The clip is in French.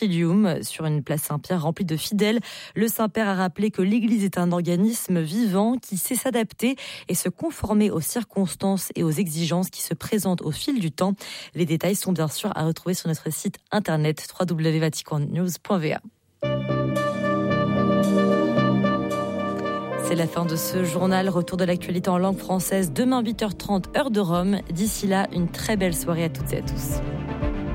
Concilium sur une place Saint-Pierre remplie de fidèles. Le Saint-Père a rappelé que l'Église est un organisme vivant qui sait s'adapter et se conformer aux circonstances et aux exigences qui se présentent au fil du temps. Les détails sont bien sûr à retrouver sur notre site internet www.vaticannews.va. C'est la fin de ce journal. Retour de l'actualité en langue française demain 8h30 heure de Rome. D'ici là, une très belle soirée à toutes et à tous.